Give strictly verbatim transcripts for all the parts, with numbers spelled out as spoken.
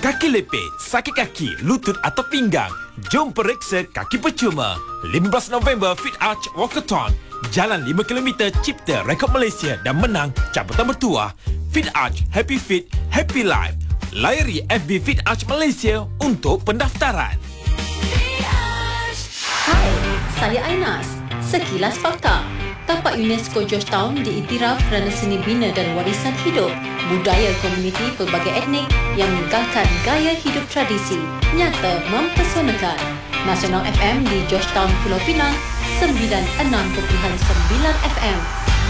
Kaki lepit, sakit kaki, lutut atau pinggang? Jom periksa kaki percuma. lima belas November Fit Arch Walkathon. Jalan lima kilometer cipta rekod Malaysia dan menang cabutan bertuah. Fit Arch, Happy Fit, Happy Life. Layari F B Fit Arch Malaysia untuk pendaftaran. Hai, saya Ainas. Sekilas fakta. Tapak UNESCO Georgetown diiktiraf kerana seni bina dan warisan hidup, budaya komuniti pelbagai etnik yang meninggalkan gaya hidup tradisi, nyata mempesonakan. Nasional F M di Georgetown, Pulau Pinang, sembilan puluh enam perpuluhan sembilan F M.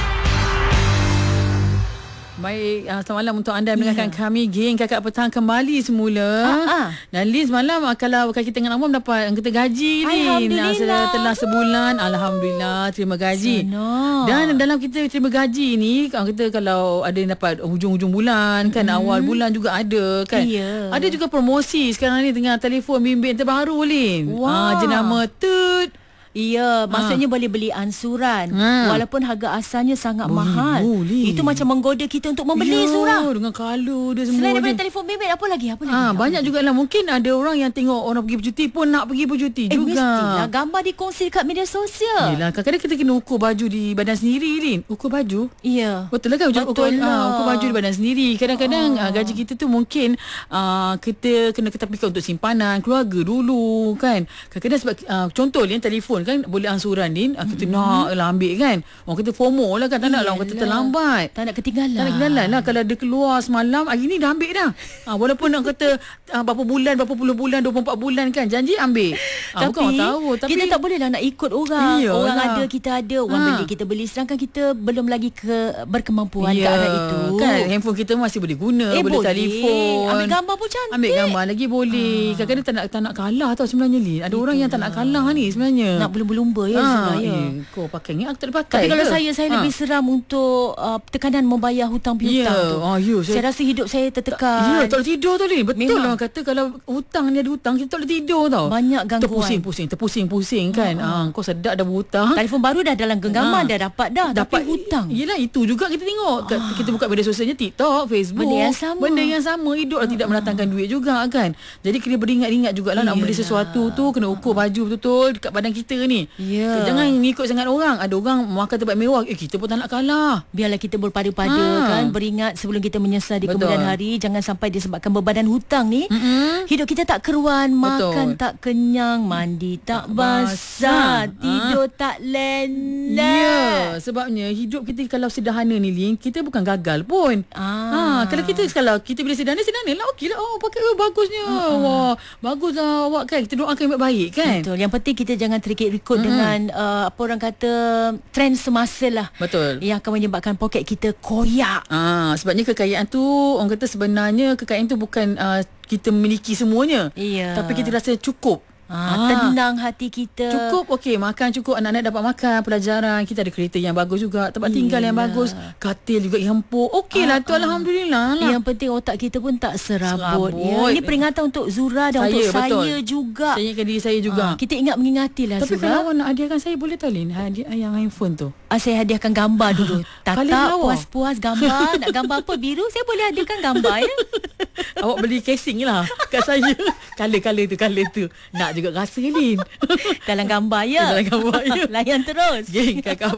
Baik, uh, selamat malam untuk anda mendengarkan yeah. kami geng Kakak Petang kembali semula. Uh-huh. Dan Liz malam uh, kalau kaki tengah lama mendapat yang kita gaji ni. Alhamdulillah. Setelah sebulan, alhamdulillah terima gaji. Senang. Dan dalam kita terima gaji ni, kita kalau ada yang dapat hujung-hujung bulan kan, mm-hmm. awal bulan juga ada kan. Yeah. Ada juga promosi sekarang ni dengan telefon bimbit terbaru Lin. Wow. Uh, jenama Tut. Ya, maksudnya ha. boleh beli ansuran ha. walaupun harga asalnya sangat boleh, mahal. Boleh. Itu macam menggoda kita untuk membeli ya, surah. Dengan color dia semua. Selain daripada dia. telefon bimbit, apa lagi? Apa lagi? Ha, apa banyak lagi? jugalah. Mungkin ada orang yang tengok orang pergi bercuti pun nak pergi bercuti eh, juga. Mestilah gambar dikongsi dekat media sosial. Yelah, kadang-kadang kita kena ukur baju di badan sendiri, Lin. Ukur baju? Ya. Betul lah kan? Betul ukur, lah. ha, ukur baju di badan sendiri. Kadang-kadang oh. uh, gaji kita tu mungkin uh, kita kena ketepikan untuk simpanan keluarga dulu kan. Kadang-kadang sebab uh, contoh Lin, telefon kan boleh ansuran Lin. Uh, kita mm-hmm. nak lah ambil kan. Orang kata FOMO lah kan. Tak nak lah orang kata terlambat. Tak nak ketinggalan. Tak nak ketinggalan lah. Kalau dia keluar semalam, hari ni dah ambil dah. Ha, walaupun orang kata uh, berapa bulan, berapa puluh bulan, dua puluh empat bulan kan. Janji ambil. Ha, tapi, bukan orang tahu. Tapi kita tak boleh lah nak ikut orang. Iyalah. Orang ada, kita ada. Orang ha. beli, kita beli. Sedangkan kita belum lagi ke berkemampuan ya, ke arah itu. Kan handphone kita masih boleh guna. Eh, boleh, boleh telefon. ambil gambar pun cantik. Ambil gambar lagi boleh. Ha. Kadang-kadang tak nak, tak nak kalah tau sebenarnya Lin. Ada Itulah. orang yang tak nak kalah ni sebenarnya. Nak berlumba ya ha. sebenarnya. Eh, kau pakai ni, aku tak ada pakai. Tapi kalau ke? saya, saya ha. lebih seram untuk uh, tekanan membayar hutang piutang yeah. tu. Oh, yeah, saya, saya rasa hidup saya tertekan. Ya, yeah, tak boleh tidur tu Lin. Betul Memang. lah kata kalau hutang ni ada hutang, kita tak boleh tidur tau. Banyak gangguan. Terpusing-pusing, terpusing-pusing kan. Ha. Ha, kau sedap dah berhutang. Telefon baru dah dalam genggaman, ha. dah dapat dah. Dapat tapi hutang. Yelah, itu juga kita tengok. Ha. Kita buka media sosialnya TikTok, Facebook. Benda yang sama. Benda yang sama. Hidup lah ha. tidak mendatangkan duit juga kan. Jadi kena beringat-ingat jugalah nak beli sesuatu tu, kena ukur baju betul-betul dekat badan kita ni. Ya. Jangan ngikut sangat orang. Ada orang makan tempat mewah, eh kita pun tak nak kalah. Biarlah kita berpada-pada ha. kan, beringat sebelum kita menyesal di Betul. kemudian hari. Jangan sampai disebabkan bebanan hutang ni, mm-hmm. hidup kita tak keruan. Betul. Makan tak kenyang, mandi tak basah, tidur ha. tak lelap. Ya, sebabnya hidup kita kalau sederhana ni Lin, kita bukan gagal pun. ah. Ha, kalau kita kalau kita bila sederhana, sederhana lah okey lah. Oh, pakai oh, bagusnya. Uh-huh. Wah, bagus lah awak kan. Kita doakan yang baik-baik kan. Betul. Yang penting kita jangan terikut-ikut mm-hmm. dengan uh, apa orang kata trend semasa lah. Betul. Yang akan menyebabkan poket kita koyak. Ah, sebabnya kekayaan tu, orang kata sebenarnya kekayaan tu bukan uh, kita memiliki semuanya. Iya. Tapi kita rasa cukup. Ah, tenang hati kita. Cukup, okey, makan cukup, anak-anak dapat makan, pelajaran, kita ada kereta yang bagus juga, tempat tinggal yang bagus, katil juga yang empuk. Okeylah ah, tu, ah. alhamdulillah lah. Yang penting otak kita pun tak serabut. Serabut. Ya. Ini peringatan untuk Zura dan saya, untuk betul. saya juga. Saya ingatkan diri saya juga. Ah, kita ingat mengingatilah Tapi Zura. kalau awak nak hadiahkan saya, boleh tak Lin? Hadiah yang handphone tu. Ah, saya hadiahkan gambar dulu. Kali Tatap lawa. puas-puas gambar. Nak gambar apa? Biru, saya boleh hadiahkan gambar ya. Awak beli casing lah kat saya. Color-color tu, color tu. Nak juga rasa Lin. Dalam gambar ya. Dalam gambar ya. Layan terus. Geng Kakak